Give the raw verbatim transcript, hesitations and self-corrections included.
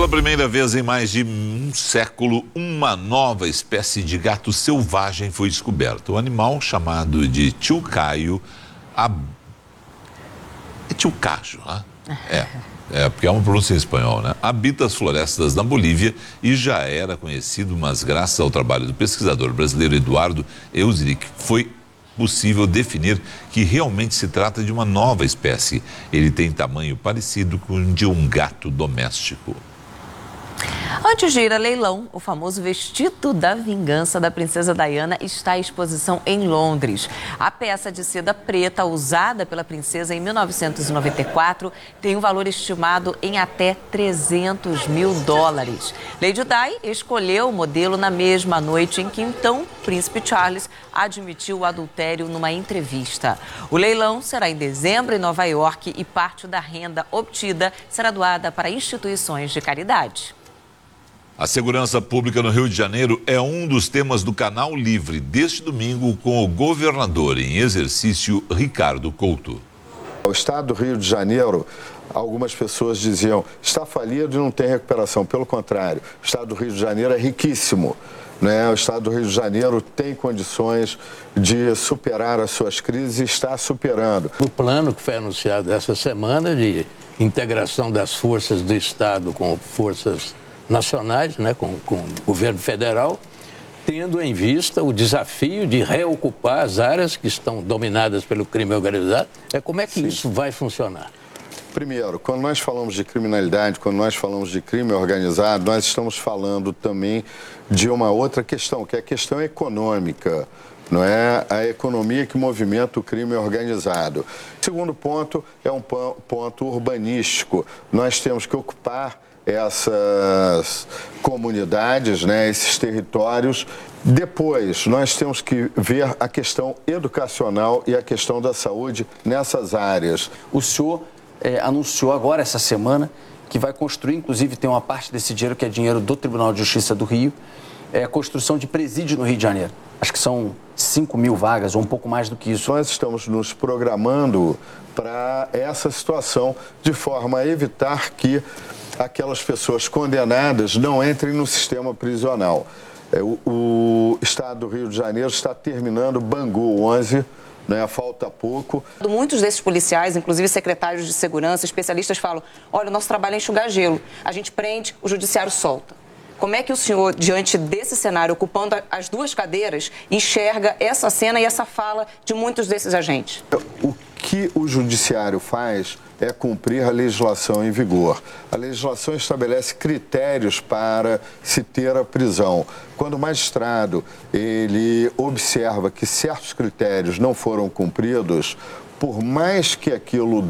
Pela primeira vez em mais de um século, uma nova espécie de gato selvagem foi descoberta. O animal, chamado de tchucaio, ab... é tchucajo, né? É, é, porque é uma pronúncia em espanhol, né? Habita as florestas da Bolívia e já era conhecido, mas graças ao trabalho do pesquisador brasileiro Eduardo Eusrich, foi possível definir que realmente se trata de uma nova espécie. Ele tem tamanho parecido com o de um gato doméstico. Antes de ir a leilão, o famoso vestido da vingança da princesa Diana está em exposição em Londres. A peça de seda preta usada pela princesa em mil novecentos e noventa e quatro tem um valor estimado em até trezentos mil dólares. Lady Di escolheu o modelo na mesma noite em que então o príncipe Charles admitiu o adultério numa entrevista. O leilão será em dezembro em Nova York e parte da renda obtida será doada para instituições de caridade. A segurança pública no Rio de Janeiro é um dos temas do Canal Livre deste domingo com o governador em exercício, Ricardo Couto. O estado do Rio de Janeiro, algumas pessoas diziam, está falido e não tem recuperação. Pelo contrário, o estado do Rio de Janeiro é riquíssimo, né? O estado do Rio de Janeiro tem condições de superar as suas crises e está superando. O plano que foi anunciado essa semana de integração das forças do estado com forças nacionais, né, com, com o governo federal, tendo em vista o desafio de reocupar as áreas que estão dominadas pelo crime organizado. É como é que Sim. isso vai funcionar? Primeiro, quando nós falamos de criminalidade, quando nós falamos de crime organizado, nós estamos falando também de uma outra questão, que é a questão econômica. Não é a economia que movimenta o crime organizado. O segundo ponto é um ponto urbanístico. Nós temos que ocupar essas comunidades, né, esses territórios. Depois, nós temos que ver a questão educacional e a questão da saúde nessas áreas. O senhor é, anunciou agora, essa semana, que vai construir, inclusive tem uma parte desse dinheiro que é dinheiro do Tribunal de Justiça do Rio, é a construção de presídio no Rio de Janeiro. Acho que são cinco mil vagas, ou um pouco mais do que isso. Nós estamos nos programando para essa situação, de forma a evitar que aquelas pessoas condenadas não entrem no sistema prisional. O, o estado do Rio de Janeiro está terminando Bangu onze, né, falta pouco. Muitos desses policiais, inclusive secretários de segurança, especialistas falam, olha, o nosso trabalho é enxugar gelo, a gente prende, o judiciário solta. Como é que o senhor, diante desse cenário, ocupando as duas cadeiras, enxerga essa cena e essa fala de muitos desses agentes? O que o judiciário faz é cumprir a legislação em vigor. A legislação estabelece critérios para se ter a prisão. Quando o magistrado ele observa que certos critérios não foram cumpridos, por mais que aquilo